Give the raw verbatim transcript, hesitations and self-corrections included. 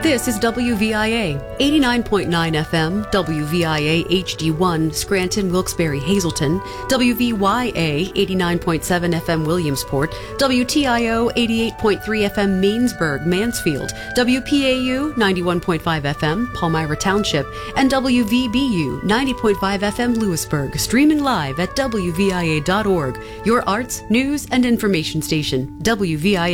This is W V I A, eighty-nine point nine F M, W V I A H D one, Scranton, Wilkes-Barre, Hazleton, W V Y A, eighty-nine point seven F M, Williamsport, W T I O, eighty-eight point three F M, Mainsburg, Mansfield, W P A U, ninety-one point five F M, Palmyra Township, and W V B U, ninety point five F M, Lewisburg, streaming live at W V I A dot org, your arts, news, and information station, W V I A.